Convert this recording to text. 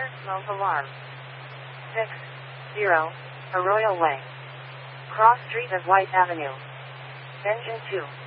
Fire, smoke alarm. 60 Arroyo Way. Cross Street of White Avenue. Engine 2.